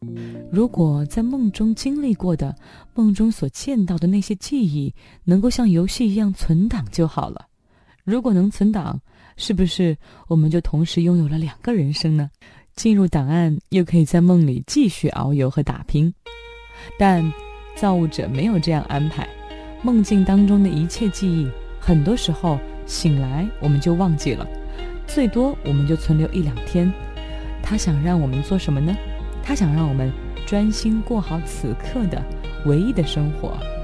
如果在梦中经历过的、梦中所见到的那些记忆能够像游戏一样存档就好了。如果能存档，是不是我们就同时拥有了2个人生呢？进入档案，又可以在梦里继续遨游和打拼。但造物者没有这样安排，梦境当中的一切记忆，很多时候醒来我们就忘记了，最多我们就存留1-2天。他想让我们做什么呢？他想让我们专心过好此刻的唯一的生活。